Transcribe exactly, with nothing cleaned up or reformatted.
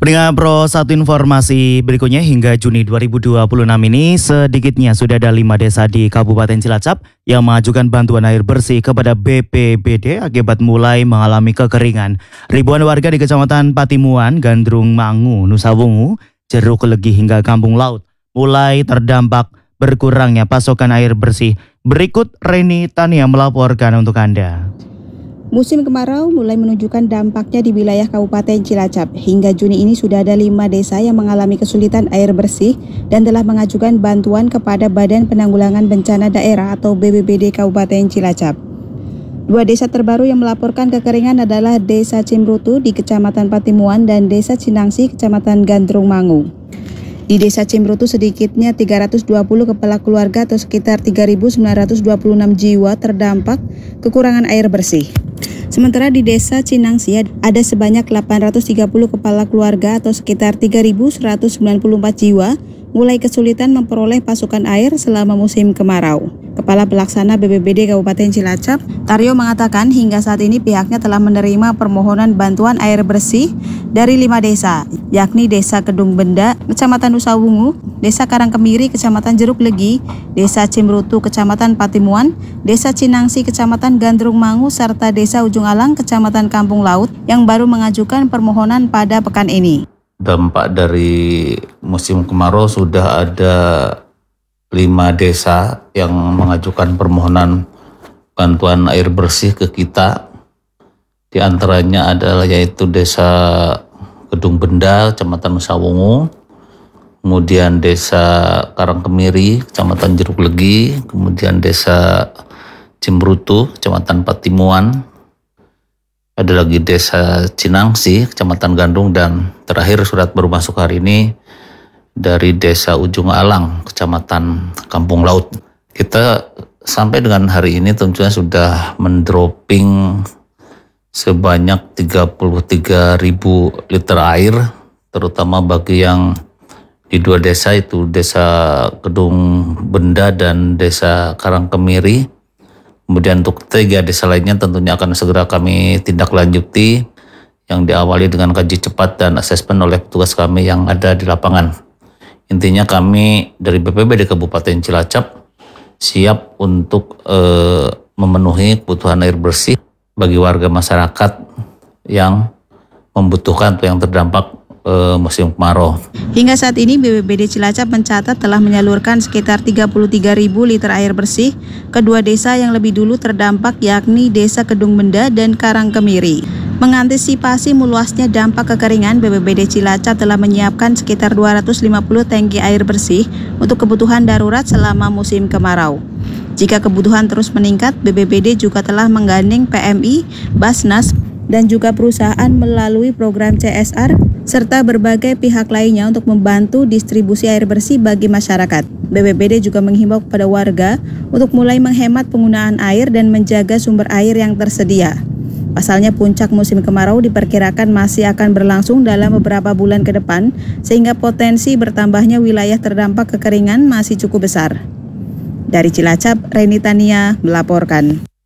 Pendengar Pro, satu informasi berikutnya hingga Juni dua ribu dua puluh enam ini sedikitnya sudah ada lima desa di Kabupaten Cilacap yang mengajukan bantuan air bersih kepada B P B D akibat mulai mengalami kekeringan. Ribuan warga di Kecamatan Patimuan, Gandrung Mangu, Nusa Wungu, Jeruk Legi hingga Kampung Laut mulai terdampak berkurangnya pasokan air bersih. Berikut Reni Tania melaporkan untuk Anda. Musim kemarau mulai menunjukkan dampaknya di wilayah Kabupaten Cilacap. Hingga Juni ini sudah ada lima desa yang mengalami kesulitan air bersih dan telah mengajukan bantuan kepada Badan Penanggulangan Bencana Daerah atau B P B D Kabupaten Cilacap. Dua desa terbaru yang melaporkan kekeringan adalah Desa Cimrutu di Kecamatan Patimuan dan Desa Cinangsi, Kecamatan Gandrung Mangu. Di Desa Cimrutu sedikitnya tiga ratus dua puluh kepala keluarga atau sekitar tiga ribu sembilan ratus dua puluh enam jiwa terdampak kekurangan air bersih. Sementara di Desa Cinangsi ada sebanyak delapan ratus tiga puluh kepala keluarga atau sekitar tiga ribu seratus sembilan puluh empat jiwa mulai kesulitan memperoleh pasokan air selama musim kemarau. Kepala Pelaksana B P B D Kabupaten Cilacap, Taryo mengatakan hingga saat ini pihaknya telah menerima permohonan bantuan air bersih dari lima desa, yakni Desa Kedung Benda, Kecamatan Nusa Wungu, Desa Karangkemiri, Kecamatan Jeruk Legi, Desa Cimrutu, Kecamatan Patimuan, Desa Cinangsi, Kecamatan Gandrung Mangu, serta Desa Ujung Alang, Kecamatan Kampung Laut yang baru mengajukan permohonan pada pekan ini. Dampak dari musim kemarau sudah ada lima desa yang mengajukan permohonan bantuan air bersih ke kita. Di antaranya adalah yaitu Desa Kedung Benda, Kecamatan Nusa Wungu, kemudian Desa Karangkemiri, Kecamatan Jeruk Legi, kemudian Desa Cimrutu, Kecamatan Patimuan, ada lagi Desa Cinangsi, Kecamatan Gandrung, dan terakhir surat baru masuk hari ini dari Desa Ujung Alang, Kecamatan Kampung Laut. Kita sampai dengan hari ini tentunya sudah mendropping sebanyak tiga puluh tiga ribu liter air, terutama bagi yang di dua desa itu Desa Kedung Benda dan Desa Karangkemiri. Kemudian untuk tiga desa lainnya tentunya akan segera kami tindak lanjuti yang diawali dengan kaji cepat dan asesmen oleh petugas kami yang ada di lapangan. Intinya kami dari B P B D Kabupaten Cilacap siap untuk eh, memenuhi kebutuhan air bersih bagi warga masyarakat yang membutuhkan atau yang terdampak eh, musim kemarau. Hingga saat ini B P B D Cilacap mencatat telah menyalurkan sekitar tiga puluh tiga ribu liter air bersih ke dua desa yang lebih dulu terdampak, yakni Desa Kedung Benda dan Karangkemiri. Mengantisipasi meluasnya dampak kekeringan, B P B D Cilacap telah menyiapkan sekitar dua ratus lima puluh tangki air bersih untuk kebutuhan darurat selama musim kemarau. Jika kebutuhan terus meningkat, B P B D juga telah menggandeng P M I, Basnas, dan juga perusahaan melalui program C S R, serta berbagai pihak lainnya untuk membantu distribusi air bersih bagi masyarakat. B P B D juga menghimbau kepada warga untuk mulai menghemat penggunaan air dan menjaga sumber air yang tersedia. Pasalnya puncak musim kemarau diperkirakan masih akan berlangsung dalam beberapa bulan ke depan, sehingga potensi bertambahnya wilayah terdampak kekeringan masih cukup besar. Dari Cilacap, Reni Tania melaporkan.